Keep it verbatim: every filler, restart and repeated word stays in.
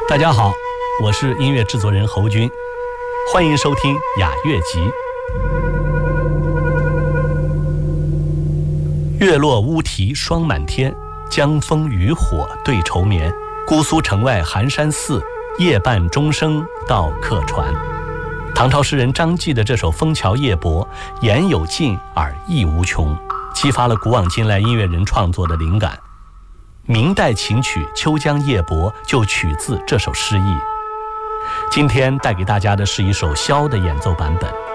大家好，我是音乐制作人侯军，欢迎收听雅乐集。月落乌啼霜满天，江枫渔火对愁眠。姑苏城外寒山寺，夜半钟声到客船。唐朝诗人张继的这首《枫桥夜泊》，言有尽而意无穷，激发了古往今来音乐人创作的灵感。明代琴曲《秋江夜泊》就取自这首诗意。今天带给大家的是一首箫的演奏版本。